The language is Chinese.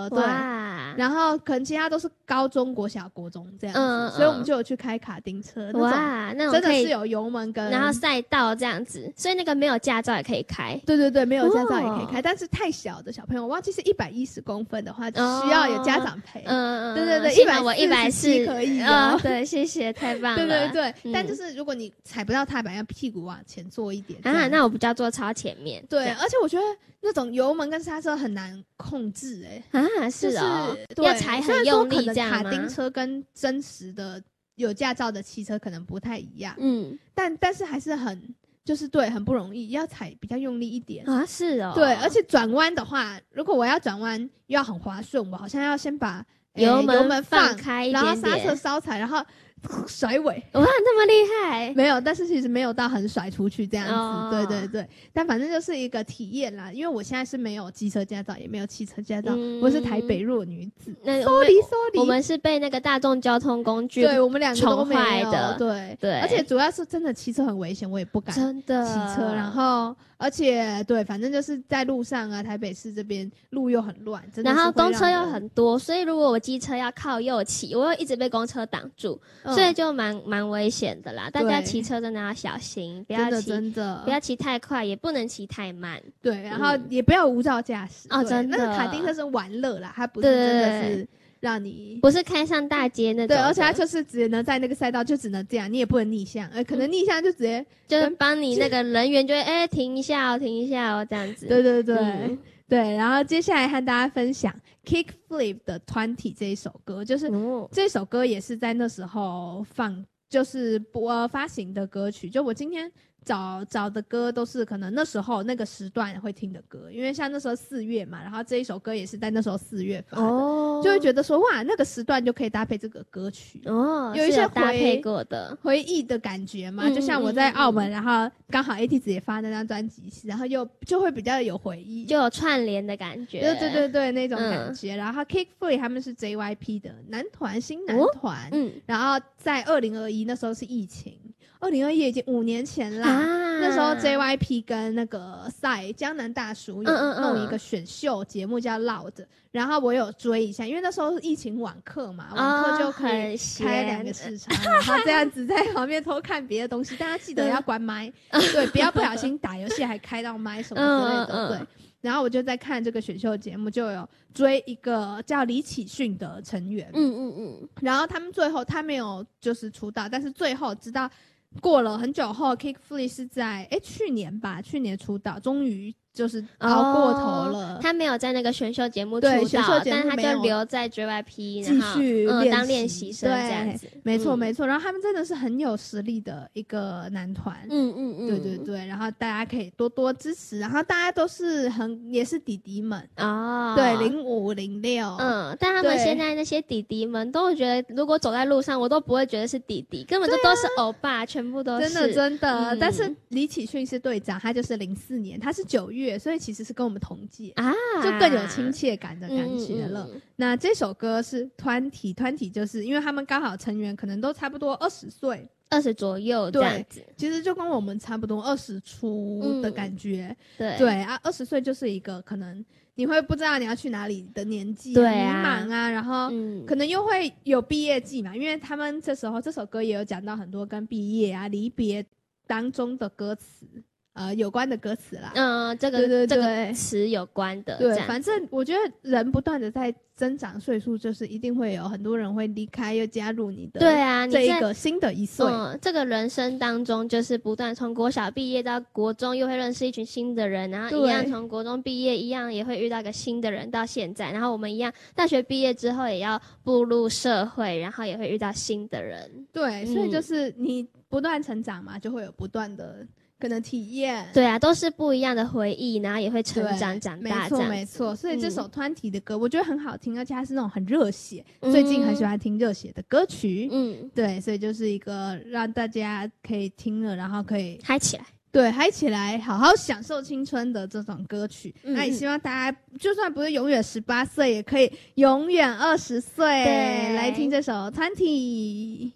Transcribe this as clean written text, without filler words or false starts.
车，对，然后可能其他都是高中、国小、国中这样子，所以我们就有去开卡丁车，那种真的是有油门跟然后赛道这样子，所以那个没有驾照也可以开。 对对对，没有驾照也可以开，但是太小的小朋友，我忘记是110公分的话，需要有家长陪。对对对，140可以哦。 对，谢谢，太棒了。 对对对，但就是如果你踩不到踏板，要屁股往前坐一点那我比较坐超前面。 对，而且我觉得那种油门跟刹车很难控制是哦，要踩很用力这样吗？ 卡丁车跟真实的有驾照的汽车可能不太一样，但是还是很就是对，很不容易，要踩比较用力一点啊。是哦， 对，而且转弯的话，如果我要转弯又要很滑顺，我好像要先把油门放开一点点， 然后刹车稍踩，然后甩尾。 哇，那么厉害！ 没有，但是其实没有到很甩出去这样子。对对对，但反正就是一个体验啦。因为我现在是没有机车驾照，也没有汽车驾照，我是台北弱女子。sorry， 我们是被那个大众交通工具对我们两个都没有的。 对对， 而且主要是真的骑车很危险，我也不敢真的骑车。然后而且对，反正就是在路上啊，台北市这边路又很乱，真的是。 然后公车又很多，所以如果我机车要靠右骑，我会一直被公车挡住，所以就蛮危险的啦。大家骑车真的要小心，不要骑， 真的不要骑太快，也不能骑太慢。 对，然后也不要无照驾驶。 真的。 那个卡丁车是玩乐啦，它不是真的是让你不是开上大街那种。 对，而且它就是只能在那个赛道就只能这样，你也不能逆向，可能逆向就直接就是帮你那个人员就会停一下哦，停一下哦这样子。 对对对。对，然后接下来和大家分享 Kickflip 的 20这一首歌，就是这首歌也是在那时候就是发行的歌曲。就我今天找的歌都是可能那时候那个时段会听的歌，因为像那时候4月嘛，然后这一首歌也是在那时候4月发的，就会觉得说哇，那个时段就可以搭配这个歌曲有一些搭配过的回忆的感觉嘛。就像我在澳门，然后刚好 AT 子也发那张专辑，然后就会比较有回忆， 就有串联的感觉。 对对对对，那种感觉。然后 Kickflip 他们是 JYP 的新男团，然后在2021那时候是疫情，2021已经5年前啦。那时候 JYP 跟那个江南大叔有弄一个选秀节目叫 Loud， 然后我有追一下，因为那时候是疫情网课嘛，网课就可以开2个视窗，然后这样子在旁边偷看别的东西。大家记得要关麦，对，不要不小心打游戏还开到麦什么之类的。对，然后我就在看这个选秀节目，就有追一个叫李启训的成员。然后他们最后他没有就是出道，但是最后直到过了很久后 Kickflip 是在去年出道，终于就是熬过头了。 他没有在那个选秀节目出道，但是他就留在 JYP 继续当练习生这样子。 没错没错。然后他们真的是很有实力的一个男团。对对对。然后大家可以多多支持，然后大家都是也是弟弟们对，05、06。 但他们现在那些弟弟们都会觉得，如果走在路上，我都不会觉得是弟弟，根本就都是欧巴，全部都是真的。但是李启训是队长，他就是04年，他是9月，所以其实是跟我们同届就更有亲切感的感觉了。那这首歌是20，就是因为他们刚好成员可能都差不多20岁 ，20左右这样子， 其实就跟我们差不多20出的感觉。 对啊，20岁就是一个可能你会不知道你要去哪里的年纪， 对迷茫啊，然后可能又会有毕业季嘛，因为他们这首歌也有讲到很多跟毕业啊、离别当中的歌词。有关的歌词啦， 这个词有关的， 对，反正我觉得人不断的在增长岁数，就是一定会有很多人会离开，又加入你的， 对啊， 这一个新的一岁， 这个人生当中，就是不断从国小毕业到国中，又会认识一群新的人，然后一样从国中毕业，一样也会遇到一个新的人，到现在，然后我们一样大学毕业之后也要步入社会，然后也会遇到新的人， 对，所以就是你不断成长嘛，就会有不断的。可能体验， 对啊，都是不一样的回忆，然后也会成长长大， 没错没错。所以这首20的歌，我觉得很好听，而且它是那种很热血，最近很喜欢听热血的歌曲。对，所以就是一个让大家可以听了，然后可以嗨起来， 对，嗨起来，好好享受青春的这种歌曲。那也希望大家就算不是永远18岁，也可以永远20岁，来听这首20。